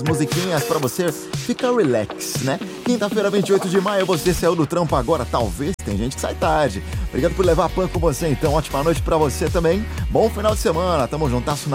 musiquinhas pra você ficar relax, né? Quinta-feira, 28 de maio, você saiu do trampo agora, talvez, tem gente que sai tarde. Obrigado por levar a Pan com você, então, ótima noite pra você também. Bom final de semana, tamo juntasso na